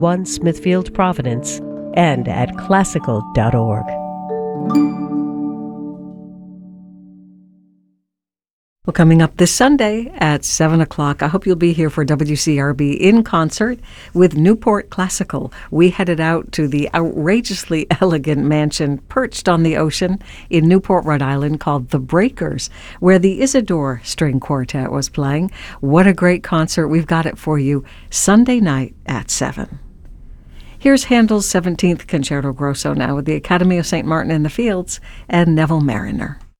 1 Smithfield Providence, and at classical.org. Well, coming up this Sunday at 7 o'clock, I hope you'll be here for WCRB in concert with Newport Classical. We headed out to the outrageously elegant mansion perched on the ocean in Newport, Rhode Island called The Breakers, where the Isidore String Quartet was playing. What a great concert. We've got it for you Sunday night at 7. Here's Handel's 17th Concerto Grosso now with the Academy of St. Martin in the Fields and Neville Marriner.